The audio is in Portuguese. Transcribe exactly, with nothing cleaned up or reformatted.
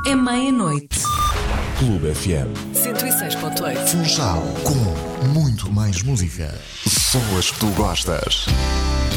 é meia-noite. Clube F M cento e seis ponto oito. Funchal, com muito mais música. Só as que tu gostas.